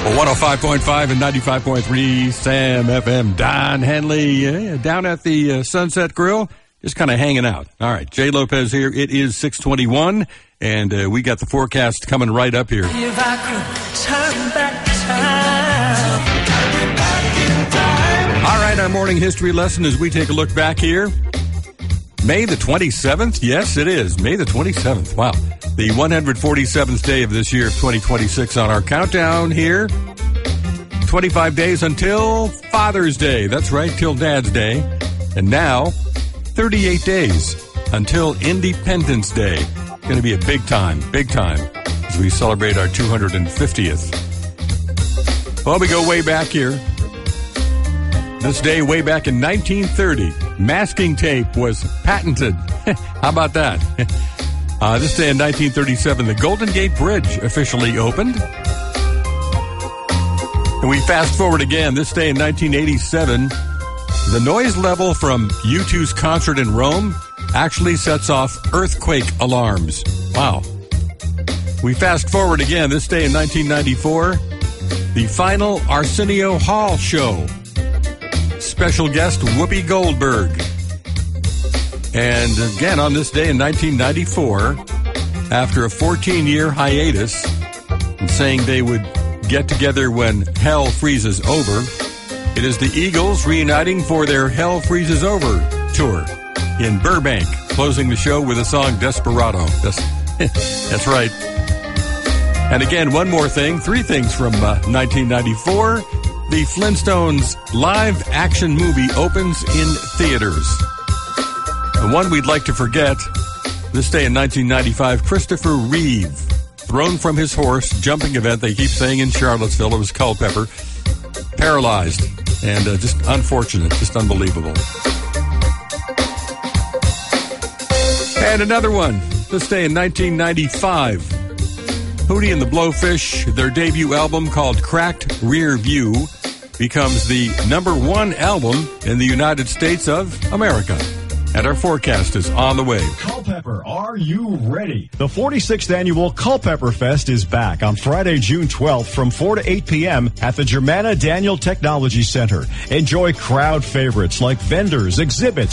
105.5 and 95.3 Sam FM. Don Henley down at the Sunset Grill, just kind of hanging out. All right, Jay Lopez here. It is 6:21, and we got the forecast coming right up here. If I could turn back time. All right, our morning history lesson as we take a look back here. May the 27th? Yes, it is. May the 27th. Wow. The 147th day of this year of 2026 on our countdown here. 25 days until Father's Day. That's right, till Dad's Day. And now, 38 days until Independence Day. Going to be a big time as we celebrate our 250th. Well, we go way back here. This day, way back in 1930, masking tape was patented. How about that? This day in 1937, the Golden Gate Bridge officially opened. And we fast forward again. This day in 1987, the noise level from U2's concert in Rome actually sets off earthquake alarms. Wow. We fast forward again. This day in 1994, the final Arsenio Hall show. Special guest Whoopi Goldberg. And again, on this day in 1994, after a 14-year hiatus, and saying they would get together when hell freezes over, it is the Eagles reuniting for their Hell Freezes Over tour in Burbank, closing the show with the song Desperado. That's right. And again, one more thing, three things from 1994. The Flintstones live action movie opens in theaters. The one we'd like to forget, this day in 1995, Christopher Reeve, thrown from his horse, jumping event, they keep saying in Charlottesville, it was Culpeper, paralyzed, and just unfortunate, just unbelievable. And another one, this day in 1995, Hootie and the Blowfish, their debut album called Cracked Rear View, becomes the #1 album in the United States of America. And our forecast is on the way. Culpeper, are you ready? The 46th annual Culpeper Fest is back on Friday, June 12th from 4 to 8 p.m. at the Germanna Daniel Technology Center. Enjoy crowd favorites like vendors, exhibits,